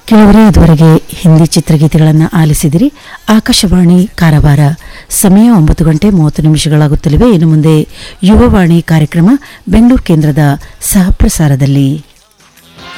ಕೆಲವರೇ ಇದುವರೆಗೆ ಹಿಂದಿ ಚಿತ್ರಗೀತೆಗಳನ್ನು ಆಲಿಸಿದಿರಿ. ಆಕಾಶವಾಣಿ ಕಾರವಾರ. ಸಮಯ 9:30 ಇನ್ನು ಮುಂದೆ ಯುವವಾಣಿ ಕಾರ್ಯಕ್ರಮ ಬೆಂಗಳೂರು ಕೇಂದ್ರದ ಸಹಪ್ರಸಾರದಲ್ಲಿ.